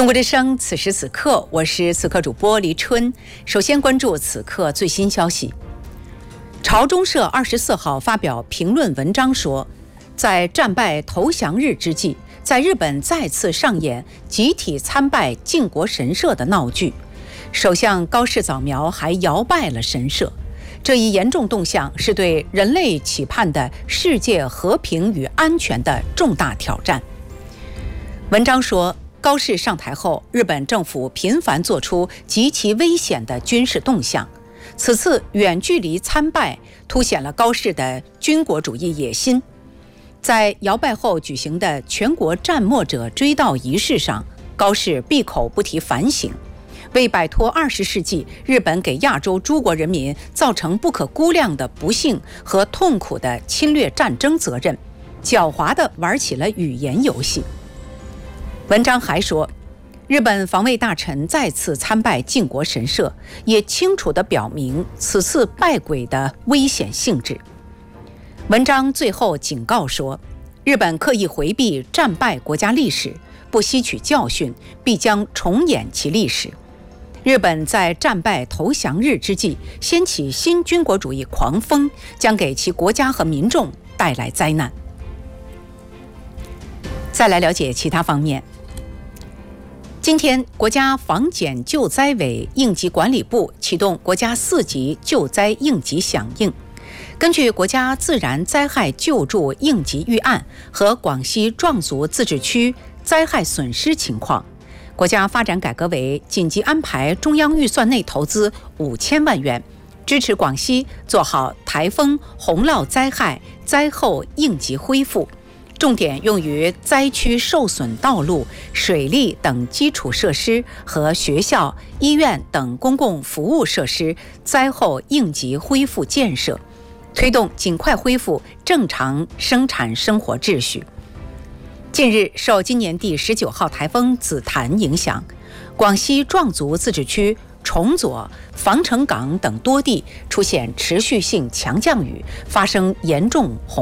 中国之声，此时此刻，我是此刻主播黎春。首先关注此刻最新消息。朝中社24号发表评论文章说，在战败投降日之际，在日本再次上演集体参拜靖国神社的闹剧，首相高市早苗还摇拜了神社。这一严重动向是对人类期盼的世界和平与安全的重大挑战。文章说，高市上台后，日本政府频繁做出极其危险的军事动向。此次远距离参拜凸显了高市的军国主义野心。在摇拜后举行的全国战没者追悼仪式上，高市闭口不提反省，为摆脱20世纪日本给亚洲诸国人民造成不可估量的不幸和痛苦的侵略战争责任，狡猾地玩起了语言游戏。文章还说，日本防卫大臣再次参拜靖国神社，也清楚地表明此次拜鬼的危险性质。文章最后警告说，日本刻意回避战败国家历史，不吸取教训，必将重演其历史。日本在战败投降日之际掀起新军国主义狂风，将给其国家和民众带来灾难。再来了解其他方面。今天，国家防检救灾委应急管理部启动国家4级救灾应急响应。根据国家自然灾害救助应急预案和广西壮族自治区灾害损失情况，国家发展改革委紧急安排中央预算内投资5000万元，支持广西做好台风、洪涝灾害灾后应急恢复，重点用于灾区受损道路、水利等基础设施和学校、医院等公共服务设施灾后应急恢复建设，推动尽快恢复正常生产生活秩序。近日，受今年第19号台风紫檀影响，广西壮族自治区崇左、防城港等多地出现持续性强降雨，发生严重洪